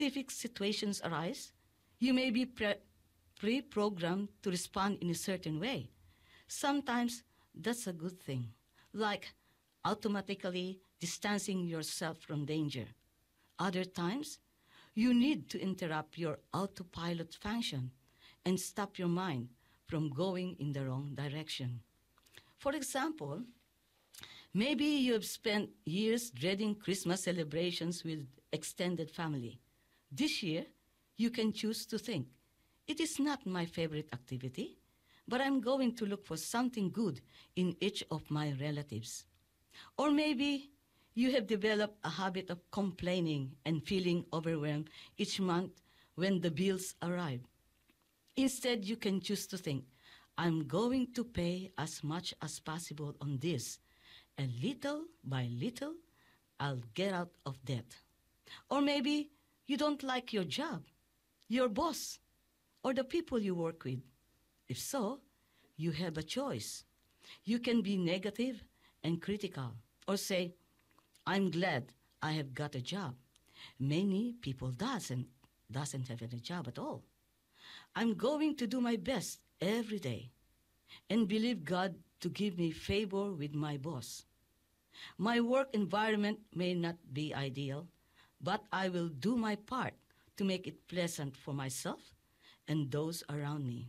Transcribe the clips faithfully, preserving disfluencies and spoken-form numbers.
specific situations arise, you may be pre- pre-programmed to respond in a certain way. Sometimes that's a good thing, like automatically distancing yourself from danger. Other times, you need to interrupt your autopilot function and stop your mind from going in the wrong direction. For example, maybe you have spent years dreading Christmas celebrations with extended family. This year, you can choose to think, it is not my favorite activity, but I'm going to look for something good in each of my relatives. Or maybe you have developed a habit of complaining and feeling overwhelmed each month when the bills arrive. Instead, you can choose to think, I'm going to pay as much as possible on this, and little by little, I'll get out of debt. Or maybe you don't like your job, your boss, or the people you work with. If so, you have a choice. You can be negative and critical, or say, I'm glad I have got a job. Many people doesn't, doesn't have any job at all. I'm going to do my best every day and believe God to give me favor with my boss. My work environment may not be ideal, but I will do my part to make it pleasant for myself and those around me.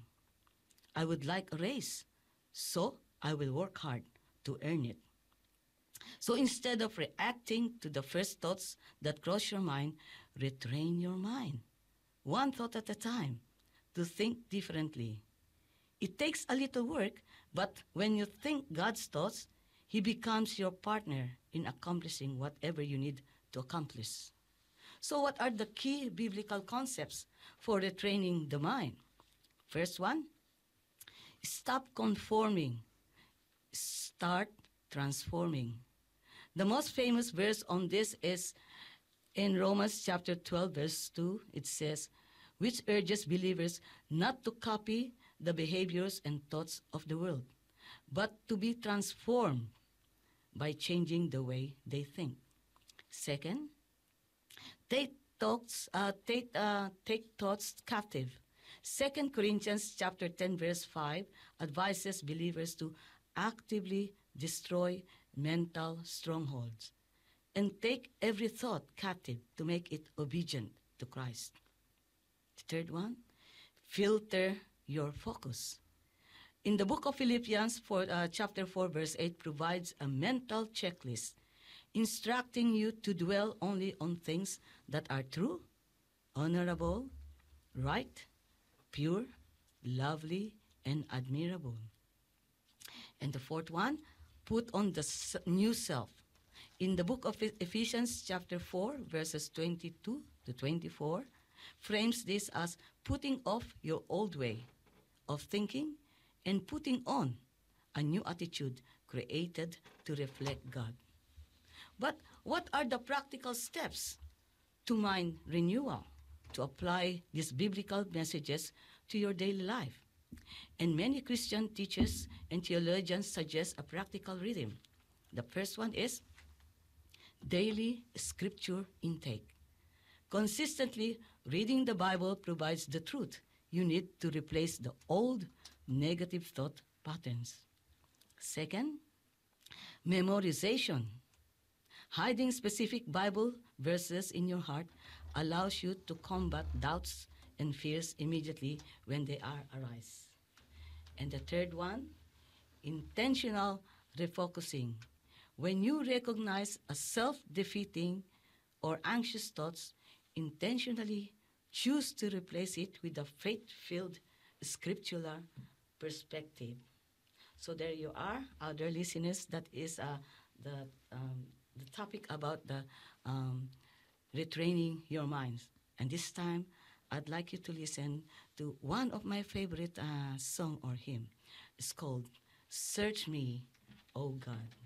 I would like a raise, so I will work hard to earn it. So instead of reacting to the first thoughts that cross your mind, retrain your mind, one thought at a time, to think differently. It takes a little work, but when you think God's thoughts, He becomes your partner in accomplishing whatever you need to accomplish. So what are the key biblical concepts for retraining the mind? First one, stop conforming, start transforming. The most famous verse on this is in Romans chapter twelve, verse two. It says, which urges believers not to copy the behaviors and thoughts of the world, but to be transformed by changing the way they think. Second, take thoughts, uh, take, uh, take thoughts captive. Second Corinthians chapter ten, verse five advises believers to actively destroy mental strongholds and take every thought captive to make it obedient to Christ. The third one, filter your focus. In the book of Philippians, for, uh, chapter four, verse eight, provides a mental checklist instructing you to dwell only on things that are true, honorable, right, pure, lovely, and admirable. And the fourth one, put on the new self. In the book of Ephesians chapter four, verses twenty-two to twenty-four, frames this as putting off your old way of thinking and putting on a new attitude created to reflect God. But what are the practical steps to mind renewal, to apply these biblical messages to your daily life? And many Christian teachers and theologians suggest a practical rhythm. The first one is daily scripture intake. Consistently reading the Bible provides the truth you need to replace the old negative thought patterns. Second, memorization. Hiding specific Bible verses in your heart allows you to combat doubts and fears immediately when they are arise. And the third one, intentional refocusing. When you recognize a self-defeating or anxious thoughts, intentionally choose to replace it with a faith-filled scriptural perspective. So there you are, our dear listeners. That is uh, the um, the topic about the um, retraining your minds. And this time, I'd like you to listen to one of my favorite uh, song or hymn. It's called "Search Me, O God."